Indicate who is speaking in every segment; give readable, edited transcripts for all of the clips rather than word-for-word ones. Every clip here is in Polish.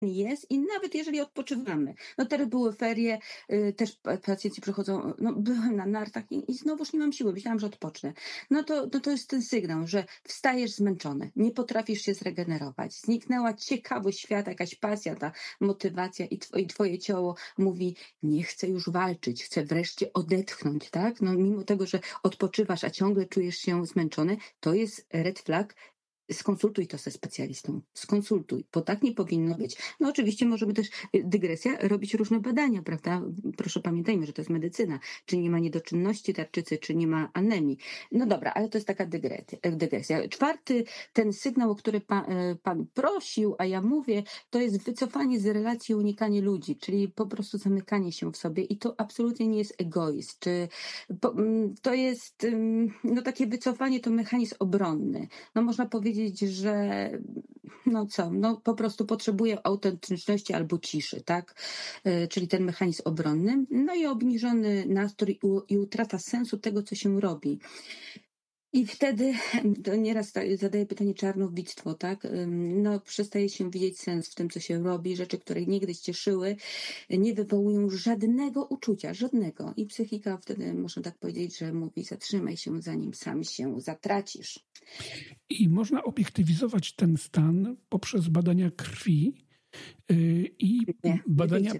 Speaker 1: jest i nawet jeżeli odpoczywamy. No teraz były ferie, też pacjenci przychodzą, no byłem na nartach i znowuż nie mam siły, myślałam, że odpocznę. No to jest ten sygnał, że wstajesz zmęczony, nie potrafisz się zregenerować, zniknęła ciekawość świata, jakaś pasja, ta motywacja i twoje ciało mówi, nie chcę już walczyć, chcę wreszcie odetchnąć, tak? No mimo tego, że odpoczywasz, a ciągle czujesz się zmęczony, to jest red flag. Skonsultuj to ze specjalistą, skonsultuj, bo tak nie powinno być. No oczywiście możemy też, dygresja, robić różne badania, prawda? Proszę pamiętajmy, że to jest medycyna. Czy nie ma niedoczynności tarczycy, czy nie ma anemii. No dobra, ale to jest taka dygresja. Czwarty, ten sygnał, o który pan prosił, a ja mówię, to jest wycofanie z relacji, unikanie ludzi, czyli po prostu zamykanie się w sobie i to absolutnie nie jest egoizm. To jest no takie wycofanie, to mechanizm obronny. No można powiedzieć, że no po prostu potrzebuje autentyczności albo ciszy, tak? Czyli ten mechanizm obronny, no i obniżony nastrój i utrata sensu tego, co się robi. I wtedy to nieraz zadaję pytanie, czarnowidztwo, tak? No przestaje się widzieć sens w tym, co się robi, rzeczy, które niegdyś cieszyły, nie wywołują żadnego uczucia, żadnego. I psychika wtedy, można tak powiedzieć, że mówi, zatrzymaj się, zanim sam się zatracisz.
Speaker 2: I można obiektywizować ten stan poprzez badania krwi i badania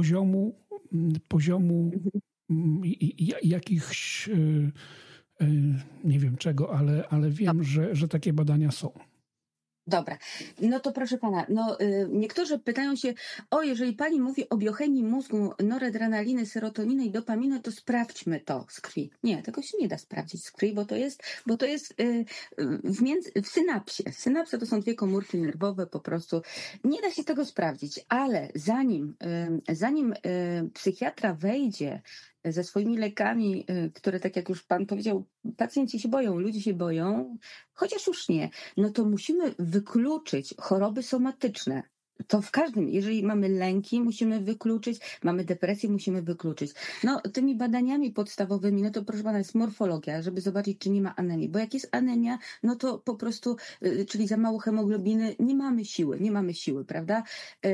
Speaker 2: poziomu jakichś, nie wiem czego, ale wiem, że takie badania są.
Speaker 1: Dobra, no to proszę pana, niektórzy pytają się, jeżeli pani mówi o biochemii mózgu, noradrenaliny, serotoniny i dopaminy, to sprawdźmy to z krwi. Nie, tego się nie da sprawdzić z krwi, bo to jest w synapsie. Synapsa to są dwie komórki nerwowe, po prostu nie da się tego sprawdzić, ale zanim psychiatra wejdzie ze swoimi lekami, które, tak jak już pan powiedział, pacjenci się boją, ludzie się boją, chociaż już nie, no to musimy wykluczyć choroby somatyczne. To w każdym, jeżeli mamy lęki, musimy wykluczyć, mamy depresję, musimy wykluczyć. No tymi badaniami podstawowymi, no to proszę pana, jest morfologia, żeby zobaczyć, czy nie ma anemii, bo jak jest anemia, no to po prostu, czyli za mało hemoglobiny, nie mamy siły, prawda?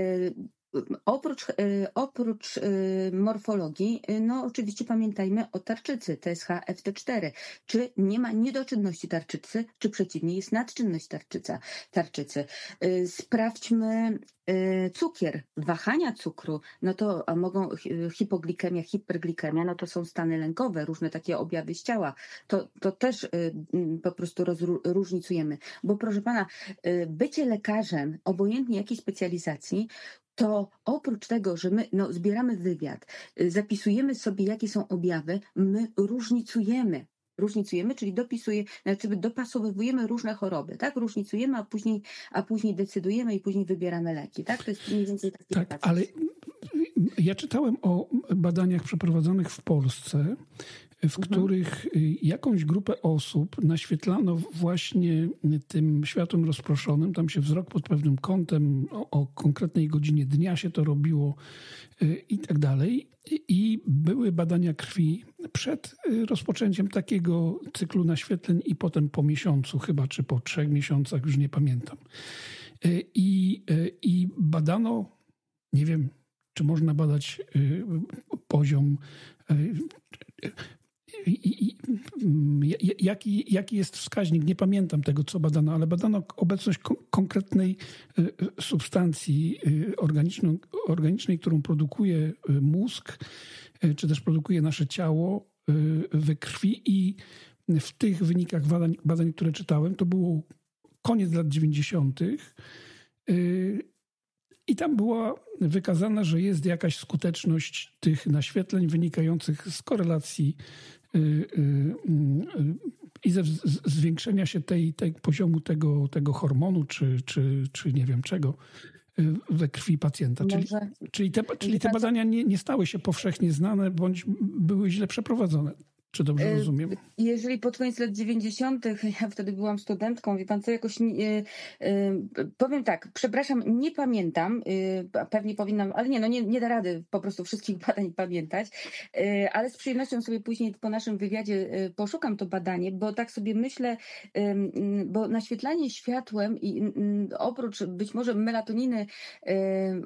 Speaker 1: Oprócz morfologii, no oczywiście pamiętajmy o tarczycy, TSH, FT4. Czy nie ma niedoczynności tarczycy, czy przeciwnie, jest nadczynność tarczycy. Sprawdźmy cukier, wahania cukru, no to mogą hipoglikemia, hiperglikemia, no to są stany lękowe, różne takie objawy z ciała. To też po prostu różnicujemy. Bo proszę pana, bycie lekarzem, obojętnie jakiej specjalizacji, to oprócz tego, że my zbieramy wywiad, zapisujemy sobie, jakie są objawy, my różnicujemy, czyli dopasowujemy różne choroby, tak? Różnicujemy, a później decydujemy i później wybieramy leki, tak? To jest mniej więcej taki
Speaker 2: tak, proces. Ale ja czytałem o badaniach przeprowadzonych w Polsce, w których jakąś grupę osób naświetlano właśnie tym światłem rozproszonym. Tam się wzrok pod pewnym kątem, o konkretnej godzinie dnia się to robiło i tak dalej. I były badania krwi przed rozpoczęciem takiego cyklu naświetleń i potem po miesiącu chyba, czy po 3 miesiącach, już nie pamiętam. I badano, nie wiem, czy można badać poziom, jaki jest wskaźnik, nie pamiętam tego, co badano, ale badano obecność konkretnej substancji organicznej, którą produkuje mózg, czy też produkuje nasze ciało we krwi i w tych wynikach badań, które czytałem, to było koniec lat 90. I tam była wykazana, że jest jakaś skuteczność tych naświetleń wynikających z korelacji i ze zwiększenia się tej poziomu tego hormonu, czy nie wiem czego we krwi pacjenta. Czyli te badania nie stały się powszechnie znane, bądź były źle przeprowadzone. Czy dobrze rozumiem?
Speaker 1: Jeżeli pod koniec lat 90., ja wtedy byłam studentką, wie pan co, jakoś powiem tak, przepraszam, nie pamiętam, pewnie powinnam, ale nie, no nie da rady po prostu wszystkich badań pamiętać, ale z przyjemnością sobie później po naszym wywiadzie poszukam to badanie, bo tak sobie myślę, bo naświetlanie światłem i oprócz być może melatoniny